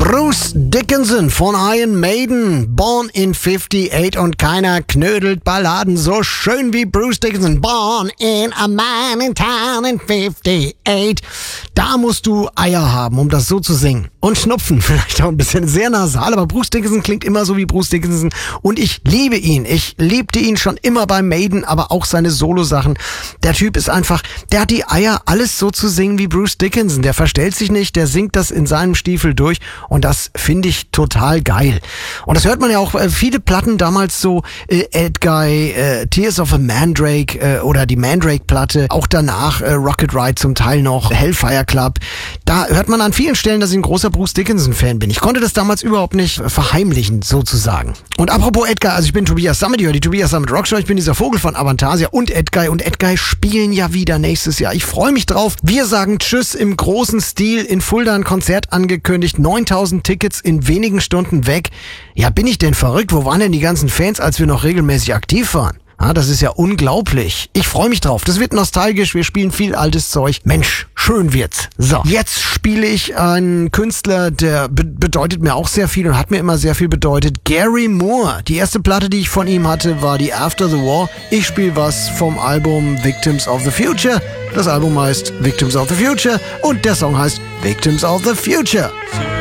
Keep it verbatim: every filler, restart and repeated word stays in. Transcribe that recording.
Bruce Dickinson von Iron Maiden, Born in fifty-eight, und keiner knödelt Balladen so schön wie Bruce Dickinson. Born in a mining town in fifty-eight. Da musst du Eier haben, um das so zu singen. Und Schnupfen, vielleicht auch ein bisschen sehr nasal, aber Bruce Dickinson klingt immer so wie Bruce Dickinson und ich liebe ihn. Ich liebte ihn schon immer bei Maiden, aber auch seine Solosachen. Der Typ ist einfach, der hat die Eier, alles so zu singen wie Bruce Dickinson. Der verstellt sich nicht, der singt das in seinem Stiefel durch und das finde ich total geil. Und das hört man ja auch, äh, viele Platten damals so, äh, Edguy, äh, Tears of a Mandrake äh, oder die Mandrake-Platte, auch danach äh, Rocket Ride zum Teil noch, Hellfire Club. Da hört man an vielen Stellen, dass ich ein großer Bruce Dickinson-Fan bin. Ich konnte das damals überhaupt nicht verheimlichen, sozusagen. Und apropos Edguy, also ich bin Tobias Sammet, die Tobias Sammet Rockshow, ich bin dieser Vogel von Avantasia und Edguy. Und Edguy spielen ja wieder nächstes Jahr. Ich freue mich drauf. Wir sagen Tschüss im großen Stil. In Fulda ein Konzert angekündigt. neuntausend Tickets in wenigen Stunden weg. Ja, bin ich denn verrückt? Wo waren denn die ganzen Fans, als wir noch regelmäßig aktiv waren? Ah, das ist ja unglaublich. Ich freue mich drauf. Das wird nostalgisch. Wir spielen viel altes Zeug. Mensch, schön wird's. So, jetzt spiele ich einen Künstler, der be- bedeutet mir auch sehr viel und hat mir immer sehr viel bedeutet. Gary Moore. Die erste Platte, die ich von ihm hatte, war die After the War. Ich spiele was vom Album Victims of the Future. Das Album heißt Victims of the Future und der Song heißt Victims of the Future.